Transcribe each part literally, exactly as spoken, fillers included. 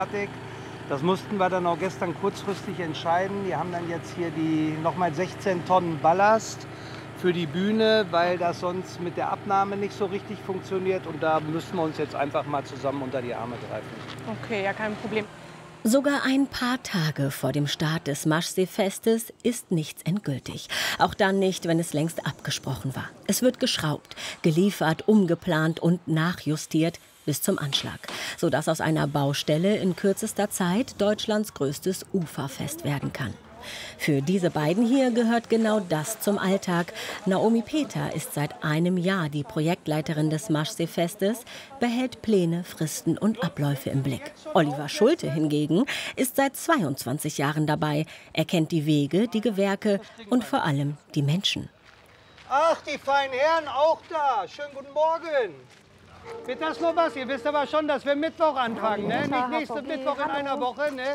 Das mussten wir dann auch gestern kurzfristig entscheiden. Die haben dann jetzt hier die nochmal sechzehn Tonnen Ballast für die Bühne, weil das sonst mit der Abnahme nicht so richtig funktioniert. Und da müssen wir uns jetzt einfach mal zusammen unter die Arme greifen. Okay, ja, kein Problem. Sogar ein paar Tage vor dem Start des Maschsee-Festes ist nichts endgültig. Auch dann nicht, wenn es längst abgesprochen war. Es wird geschraubt, geliefert, umgeplant und nachjustiert bis zum Anschlag, sodass aus einer Baustelle in kürzester Zeit Deutschlands größtes Uferfest werden kann. Für diese beiden hier gehört genau das zum Alltag. Naomi Peter ist seit einem Jahr die Projektleiterin des Maschsee-Festes, behält Pläne, Fristen und Abläufe im Blick. Oliver Schulte hingegen ist seit zweiundzwanzig Jahren dabei. Er kennt die Wege, die Gewerke und vor allem die Menschen. Ach, die feinen Herren auch da. Schönen guten Morgen. Wird das nur was? Ihr wisst aber schon, dass wir Mittwoch anfangen, ne? Nicht nächsten Mittwoch in einer Woche, ne?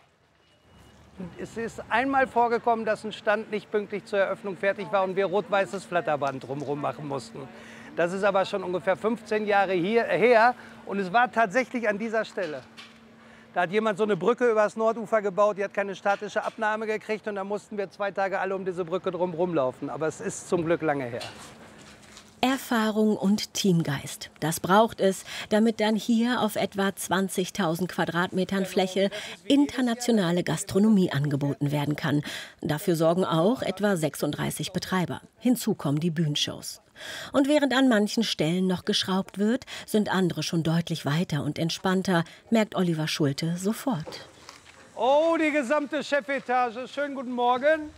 Es ist einmal vorgekommen, dass ein Stand nicht pünktlich zur Eröffnung fertig war und wir rot-weißes Flatterband drumherum machen mussten. Das ist aber schon ungefähr fünfzehn Jahre hier, her und es war tatsächlich an dieser Stelle. Da hat jemand so eine Brücke übers Nordufer gebaut, die hat keine statische Abnahme gekriegt und da mussten wir zwei Tage alle um diese Brücke drumherum laufen. Aber es ist zum Glück lange her. Erfahrung und Teamgeist. Das braucht es, damit dann hier auf etwa zwanzigtausend Quadratmetern Fläche internationale Gastronomie angeboten werden kann. Dafür sorgen auch etwa sechsunddreißig Betreiber. Hinzu kommen die Bühnenshows. Und während an manchen Stellen noch geschraubt wird, sind andere schon deutlich weiter und entspannter, merkt Oliver Schulte sofort. Oh, die gesamte Chefetage. Schönen guten Morgen.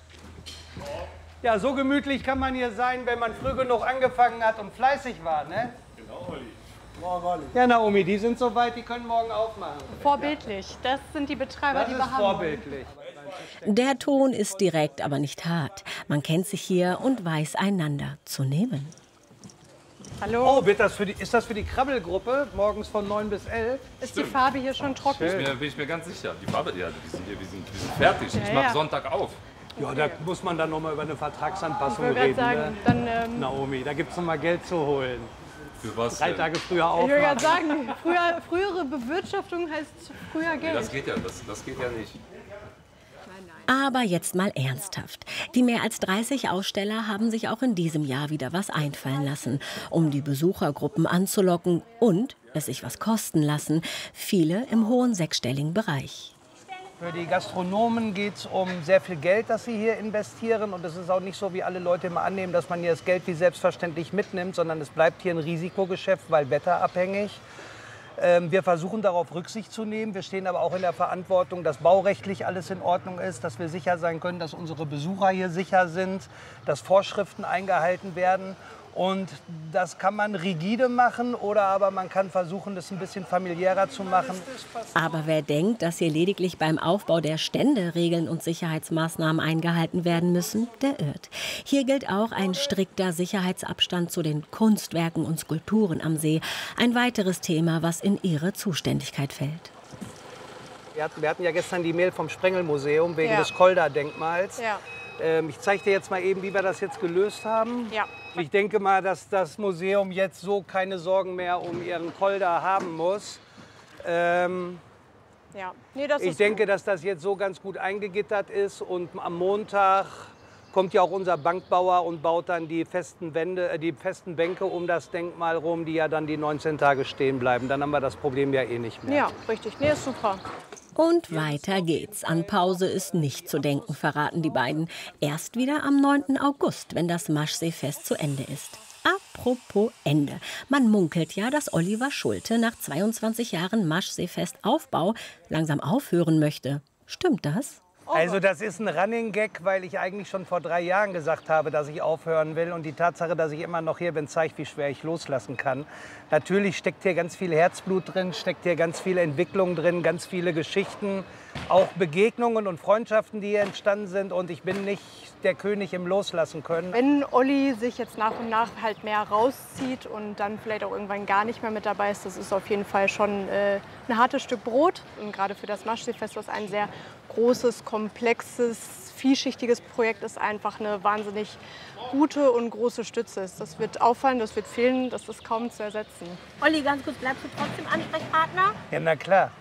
Ja, so gemütlich kann man hier sein, wenn man früh genug angefangen hat und fleißig war, ne? Genau, Olli. Morgen, Olli. Ja, Naomi, die sind soweit, die können morgen aufmachen. Vorbildlich. Das sind die Betreiber, das die wir ist haben. Vorbildlich. Der Ton ist direkt, aber nicht hart. Man kennt sich hier und weiß einander zu nehmen. Hallo. Oh, wird das für die, ist das für die Krabbelgruppe morgens von neun bis elf? Ist die Farbe hier schon trocken? Bin ich, mir, bin ich mir ganz sicher. Die Farbe, ja, wir sind, hier, wir sind, wir sind fertig. Ja, ich mache ja. Sonntag auf. Ja, da muss man dann noch mal über eine Vertragsanpassung Ich würde reden. sagen, Ne? dann, ähm, Naomi, da gibt es noch mal Geld zu holen. Für was? Drei denn? Tage früher ich würde aufmachen. gerade sagen, früher, frühere Bewirtschaftung heißt früher Nee, Geld. das geht ja, das, das geht ja nicht. Aber jetzt mal ernsthaft. Die mehr als dreißig Aussteller haben sich auch in diesem Jahr wieder was einfallen lassen, um die Besuchergruppen anzulocken und es sich was kosten lassen. Viele im hohen sechsstelligen Bereich. Für die Gastronomen geht es um sehr viel Geld, das sie hier investieren. Und es ist auch nicht so, wie alle Leute immer annehmen, dass man hier das Geld wie selbstverständlich mitnimmt, sondern es bleibt hier ein Risikogeschäft, weil wetterabhängig. Ähm, wir versuchen darauf Rücksicht zu nehmen. Wir stehen aber auch in der Verantwortung, dass baurechtlich alles in Ordnung ist, dass wir sicher sein können, dass unsere Besucher hier sicher sind, dass Vorschriften eingehalten werden. Und das kann man rigide machen oder aber man kann versuchen, das ein bisschen familiärer zu machen. Aber wer denkt, dass hier lediglich beim Aufbau der Stände Regeln und Sicherheitsmaßnahmen eingehalten werden müssen, der irrt. Hier gilt auch ein strikter Sicherheitsabstand zu den Kunstwerken und Skulpturen am See. Ein weiteres Thema, was in ihre Zuständigkeit fällt. Wir hatten, wir hatten ja gestern die Mail vom Sprengelmuseum wegen Ja. des Kolda-Denkmals. Ja. Ähm, ich zeige dir jetzt mal eben, wie wir das jetzt gelöst haben. Ja. Ich denke mal, dass das Museum jetzt so keine Sorgen mehr um ihren Kolder haben muss. Ähm, Ja. Nee, das ich ist denke, gut. dass das jetzt so ganz gut eingegittert ist. Und am Montag kommt ja auch unser Bankbauer und baut dann die festen Wände, äh, die festen Bänke um das Denkmal rum, die ja dann die neunzehn Tage stehen bleiben. Dann haben wir das Problem ja eh nicht mehr. Ja, richtig. Nee, ist super. Und weiter geht's. An Pause ist nicht zu denken, verraten die beiden. Erst wieder am neunten August, wenn das Maschsee-Fest zu Ende ist. Apropos Ende. Man munkelt ja, dass Oliver Schulte nach zweiundzwanzig Jahren Maschsee-Fest-Aufbau langsam aufhören möchte. Stimmt das? Also das ist ein Running Gag, weil ich eigentlich schon vor drei Jahren gesagt habe, dass ich aufhören will. Und die Tatsache, dass ich immer noch hier bin, zeigt, wie schwer ich loslassen kann. Natürlich steckt hier ganz viel Herzblut drin, steckt hier ganz viele Entwicklung drin, ganz viele Geschichten, auch Begegnungen und Freundschaften, die hier entstanden sind. Und ich bin nicht der König im Loslassen können. Wenn Olli sich jetzt nach und nach halt mehr rauszieht und dann vielleicht auch irgendwann gar nicht mehr mit dabei ist, das ist auf jeden Fall schon äh, ein hartes Stück Brot. Und gerade für das Maschsee-Fest, was ein sehr großes, komplexes, vielschichtiges Projekt ist, einfach eine wahnsinnig gute und große Stütze ist. Das wird auffallen, das wird fehlen, das ist kaum zu ersetzen. Olli, ganz kurz, bleibst du trotzdem Ansprechpartner? Ja, na klar.